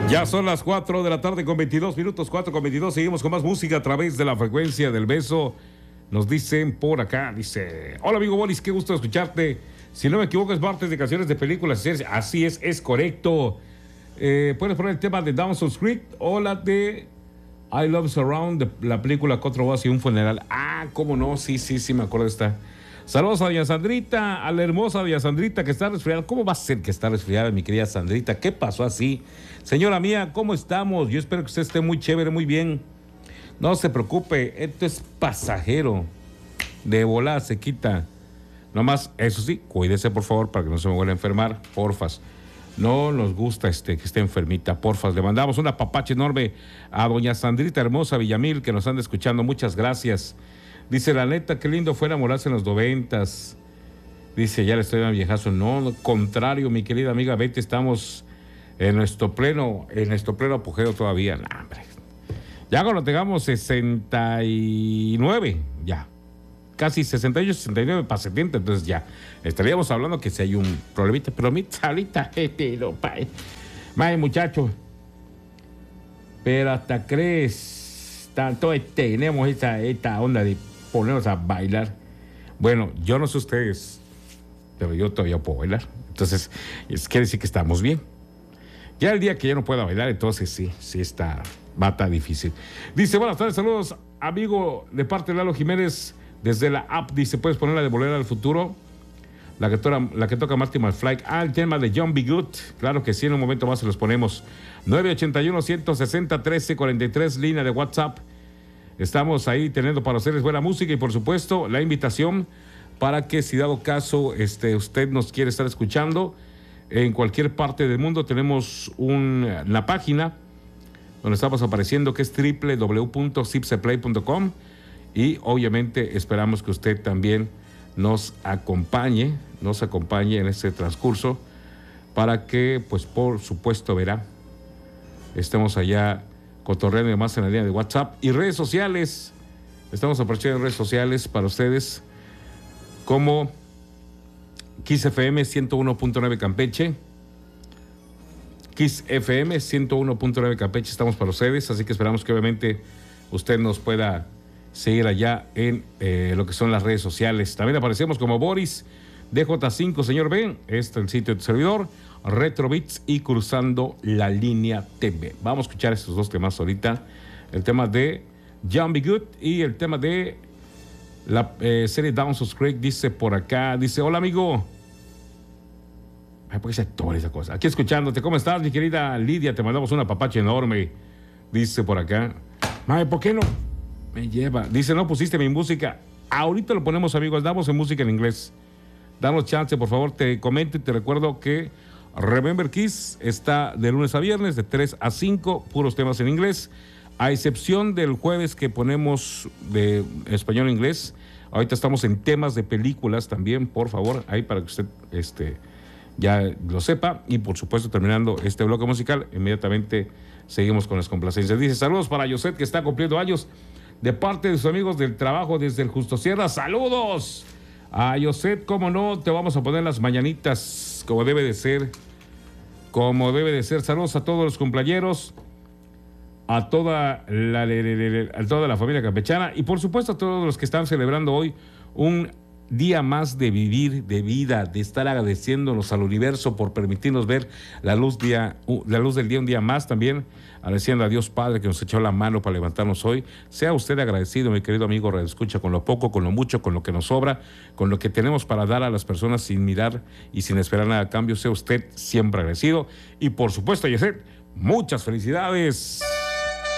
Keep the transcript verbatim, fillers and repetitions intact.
Ya son las cuatro de la tarde con veintidós minutos, cuatro con veintidós. Seguimos con más música a través de la frecuencia del beso. Nos dicen por acá, dice: hola amigo Boris, qué gusto escucharte. Si no me equivoco es martes de canciones de películas. Así es, es correcto. Eh, ¿Puedes poner el tema de Dawson's Creek o la de I Love Surround, de la película Cuatro bodas y un funeral? Ah, cómo no, sí, sí, sí, me acuerdo de esta. Saludos a doña Sandrita, a la hermosa doña Sandrita que está resfriada. ¿Cómo va a ser que está resfriada, mi querida Sandrita? ¿Qué pasó así? Señora mía, ¿cómo estamos? Yo espero que usted esté muy chévere, muy bien. No se preocupe, esto es pasajero. De volada se quita. Nomás, eso sí, cuídese por favor para que no se me vuelva a enfermar, porfas. No nos gusta este, que esté enfermita, porfas. Le mandamos una papacha enorme a doña Sandrita hermosa Villamil, que nos anda escuchando. Muchas gracias. Dice, la neta, qué lindo fue enamorarse en los noventas. Dice, ya le estoy dando viejazo. No, no, contrario, mi querida amiga Betty, estamos en nuestro pleno, en nuestro pleno apogeo todavía. Nah, hombre. Ya cuando tengamos sesenta y nueve, ya. Casi sesenta y ocho, sesenta y nueve para setenta, entonces ya. Estaríamos hablando que si hay un problemita, pero mi ahorita, pero, pay. May, muchacho. Pero hasta crees, tanto tenemos esta, esta onda de ponernos a bailar. Bueno, yo no sé ustedes, pero yo todavía puedo bailar. Entonces, es, quiere decir que estamos bien. Ya el día que yo no pueda bailar, entonces sí, sí está, va a estar difícil. Dice, buenas tardes, saludos, amigo, de parte de Lalo Jiménez, desde la app. Dice, ¿puedes poner la de Volver al Futuro? La que, toca, la que toca Marty McFly. Ah, el tema de John B. Good. Claro que sí, en un momento más se los ponemos. nueve ochenta y uno, ciento sesenta, trece cuarenta y tres, línea de WhatsApp. Estamos ahí teniendo para ustedes buena música y por supuesto la invitación para que si dado caso este, usted nos quiere estar escuchando en cualquier parte del mundo, tenemos un, una página donde estamos apareciendo que es doble u doble u doble u punto zipseplay punto com y obviamente esperamos que usted también nos acompañe, nos acompañe en este transcurso para que pues por supuesto verá, estemos allá cotorreando y demás en la línea de WhatsApp y redes sociales. Estamos apareciendo en redes sociales para ustedes como Kiss F M ciento uno punto nueve Campeche, Kiss F M ciento uno punto nueve Campeche, estamos para ustedes, así que esperamos que obviamente usted nos pueda seguir allá en eh, lo que son las redes sociales. También aparecemos como Boris D J cinco, señor B, este es el sitio de tu servidor, Retrobits y Cruzando la Línea T V. Vamos a escuchar estos dos temas ahorita, el tema de John B. Good y el tema de la eh, serie Dawson's Creek. Dice por acá, dice, hola amigo. Ay, ¿por qué se actúa esa cosa? Aquí escuchándote, ¿cómo estás, mi querida Lidia? Te mandamos una papacha enorme. Dice por acá, ay, ¿por qué no me lleva? Dice, no pusiste mi música. Ahorita lo ponemos, amigos, damos en música en inglés. Danos chance, por favor. Te comento y te recuerdo que Remember Kiss está de lunes a viernes, de tres a cinco, puros temas en inglés, a excepción del jueves que ponemos de español e inglés. Ahorita estamos en temas de películas también, por favor, ahí para que usted este, ya lo sepa. Y por supuesto, terminando este bloque musical, inmediatamente seguimos con las complacencias. Dice, saludos para Yoset, que está cumpliendo años, de parte de sus amigos del trabajo desde el Justo Sierra. ¡Saludos! A Yoset, cómo no, te vamos a poner las mañanitas como debe de ser, como debe de ser. Saludos a todos los cumpleañeros, a toda la, a toda la familia campechana y por supuesto a todos los que están celebrando hoy un día más de vivir, de vida, de estar agradeciéndonos al universo por permitirnos ver la luz, día, la luz del día un día más. También agradeciendo a Dios Padre que nos echó la mano para levantarnos hoy. Sea usted agradecido, mi querido amigo Radio Escucha, con lo poco, con lo mucho, con lo que nos sobra, con lo que tenemos para dar a las personas sin mirar y sin esperar nada a cambio. Sea usted siempre agradecido y por supuesto, Yeset, muchas felicidades.